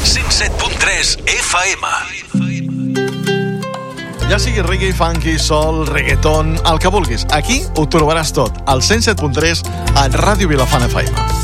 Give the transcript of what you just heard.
107.3 FM. Ja sigui reggae, funky, soul, reggaeton, el que vulguis. Aquí ho trobaràs tot, al 107.3 a Ràdio Vilafant FM.